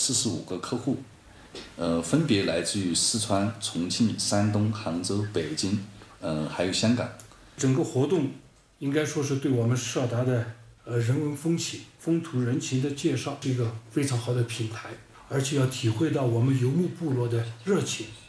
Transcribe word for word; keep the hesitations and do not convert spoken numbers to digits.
四十五个客户，呃，分别来自于四川、重庆、山东、杭州、北京，呃，还有香港。 整个活动应该说是对我们社达的呃人文风情、风土人情的介绍，是一个非常好的平台，而且要体会到我们游牧部落的热情。